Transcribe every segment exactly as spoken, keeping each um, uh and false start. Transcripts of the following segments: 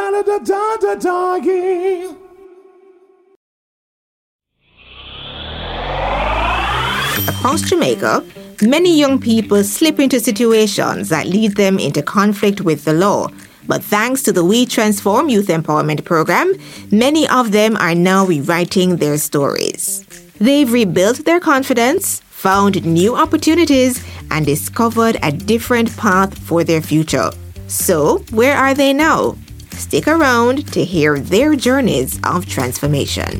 da da da da da doggy. Across Jamaica, many young people slip into situations that lead them into conflict with the law. But thanks to the We Transform Youth Empowerment Program, many of them are now rewriting their stories. They've rebuilt their confidence, found new opportunities, and discovered a different path for their future. So, where are they now? Stick around to hear their journeys of transformation.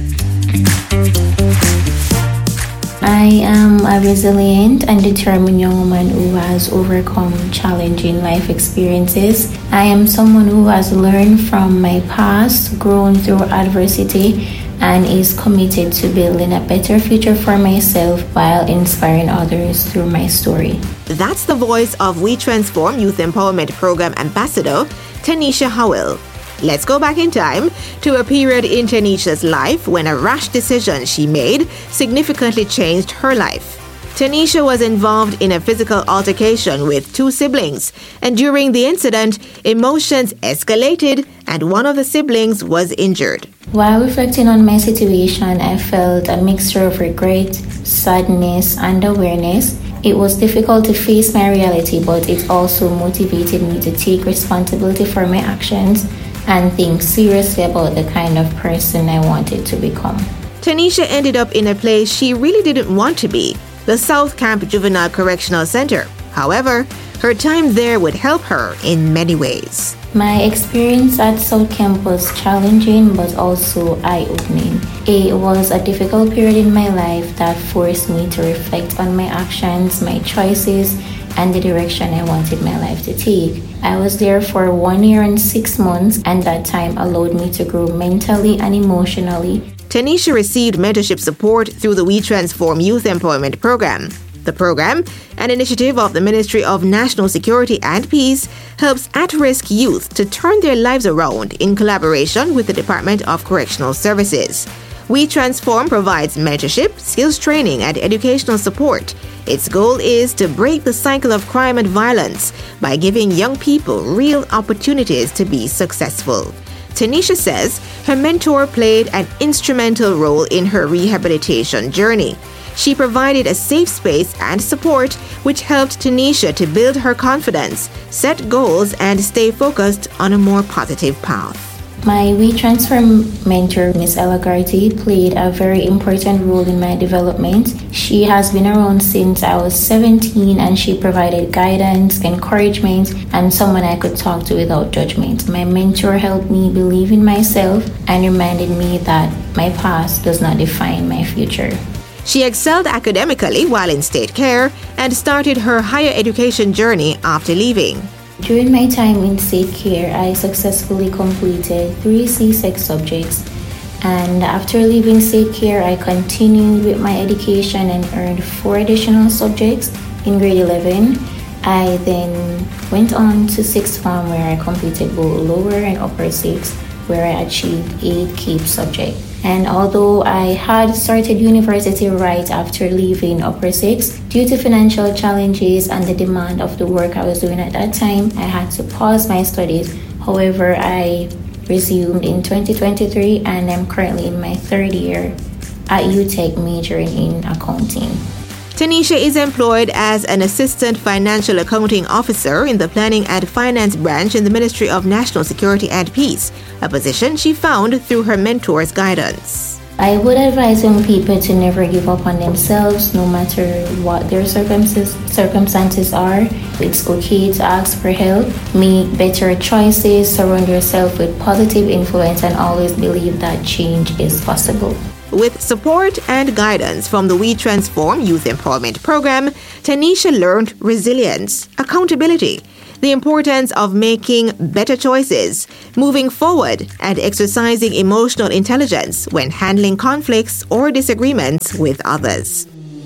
I am a resilient and determined young woman who has overcome challenging life experiences. I am someone who has learned from my past, grown through adversity, and is committed to building a better future for myself while inspiring others through my story. That's the voice of We Transform Youth Empowerment Program Ambassador, Tanisha Howell. Let's go back in time to a period in Tanisha's life when a rash decision she made significantly changed her life. Tanisha was involved in a physical altercation with two siblings, and during the incident, emotions escalated and one of the siblings was injured. While reflecting on my situation, I felt a mixture of regret, sadness, and awareness. It was difficult to face my reality, but it also motivated me to take responsibility for my actions and think seriously about the kind of person I wanted to become. Tanisha ended up in a place she really didn't want to be, the South Camp Juvenile Correctional Center. However, her time there would help her in many ways. My experience at South Camp was challenging but also eye-opening. It was a difficult period in my life that forced me to reflect on my actions, my choices, and the direction I wanted my life to take. I was there for one year and six months, and that time allowed me to grow mentally and emotionally. Tanisha received mentorship support through the We Transform Youth Empowerment Program. The program, an initiative of the Ministry of National Security and Peace, helps at-risk youth to turn their lives around in collaboration with the Department of Correctional Services. We Transform provides mentorship, skills training, and educational support. Its goal is to break the cycle of crime and violence by giving young people real opportunities to be successful. Tanisha says her mentor played an instrumental role in her rehabilitation journey. She provided a safe space and support which helped Tanisha to build her confidence, set goals, and stay focused on a more positive path. My We Transform mentor, Miss Ella Garty, played a very important role in my development. She has been around since I was seventeen, and she provided guidance, encouragement, and someone I could talk to without judgment. My mentor helped me believe in myself and reminded me that my past does not define my future. She excelled academically while in state care and started her higher education journey after leaving. During my time in state care, I successfully completed three C SEC subjects, and after leaving state care, I continued with my education and earned four additional subjects in grade eleven. I then went on to sixth form, where I completed both lower and upper sixth, where I achieved eight C A P E subjects. And although I had started university right after leaving upper sixth, due to financial challenges and the demand of the work I was doing at that time, I had to pause my studies. However, I resumed in twenty twenty-three, and I'm currently in my third year at U Tech, majoring in accounting. Tanisha is employed as an assistant financial accounting officer in the Planning and Finance branch in the Ministry of National Security and Peace, a position she found through her mentor's guidance. I would advise young people to never give up on themselves, no matter what their circumstances circumstances are. It's okay to ask for help, make better choices, surround yourself with positive influence, and always believe that change is possible. With support and guidance from the We Transform Youth Empowerment Program, Tanisha learned resilience, accountability, the importance of making better choices, moving forward, and exercising emotional intelligence when handling conflicts or disagreements with others.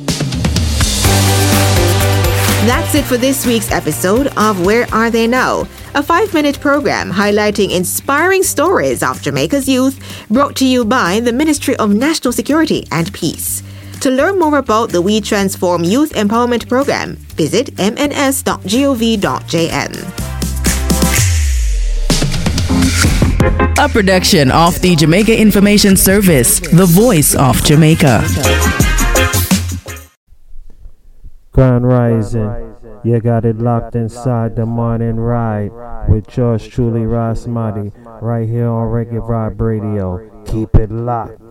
That's it for this week's episode of Where Are They Now? A five-minute program highlighting inspiring stories of Jamaica's youth, brought to you by the Ministry of National Security and Peace. To learn more about the We Transform Youth Empowerment Program, visit m n s dot gov dot j m. A production of the Jamaica Information Service, the voice of Jamaica. Grand Rising, you got it locked inside the morning ride with yours truly, Rasmati, right here on Reggae Vibe Radio. Keep it locked.